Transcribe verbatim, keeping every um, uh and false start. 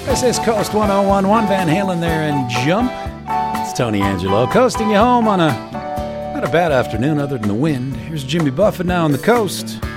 This is Coast one oh one one, Van Halen there and Jump. It's Tony Angelo coasting you home on a not a bad afternoon other than the wind. Here's Jimmy Buffett now on the coast.